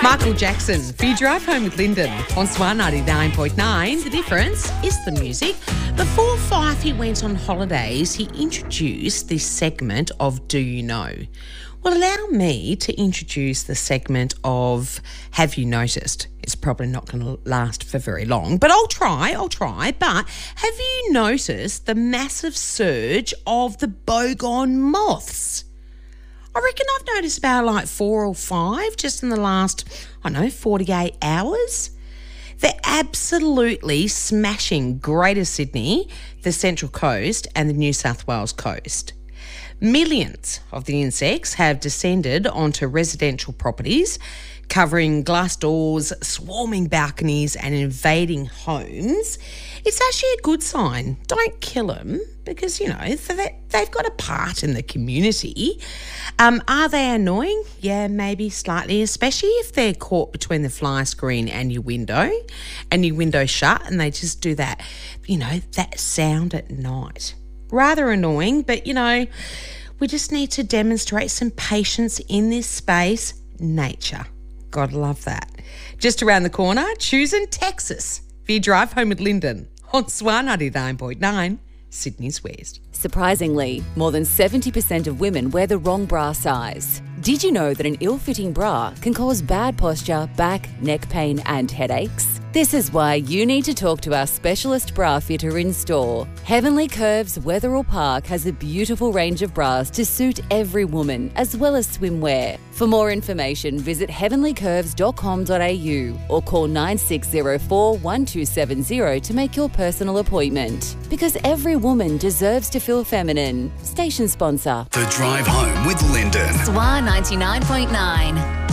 Michael Jackson, for your drive home with Lyndon on Swan 99.9. The difference is the music. Before Fifey went on holidays, he introduced this segment of Do You Know? Well, allow me to introduce the segment of Have You Noticed? It's probably not going to last for very long, but I'll try. But have you noticed the massive surge of the bogone moths? I reckon I've noticed about 4 or 5 just in the last, 48 hours. They're absolutely smashing Greater Sydney, the Central Coast and the New South Wales coast. Millions of the insects have descended onto residential properties, covering glass doors, swarming balconies and invading homes. It's actually a good sign. Don't kill them because, they've got a part in the community. Are they annoying? Yeah, maybe slightly, especially if they're caught between the fly screen and your window shut and they just do that, that sound at night. Rather annoying, but, we just need to demonstrate some patience in this space. Nature. Gotta love that. Just around the corner, choosing Texas for your drive home with Lyndon on Swan 99.9, Sydney's West. Surprisingly, more than 70% of women wear the wrong bra size. Did you know that an ill-fitting bra can cause bad posture, back, neck pain and headaches? This is why you need to talk to our specialist bra fitter in store. Heavenly Curves Wetherill Park has a beautiful range of bras to suit every woman, as well as swimwear. For more information, visit heavenlycurves.com.au or call 9604 1270 to make your personal appointment. Because every woman deserves to feel feminine. Station sponsor. The Drive Home with Lyndon. Swan 99.9.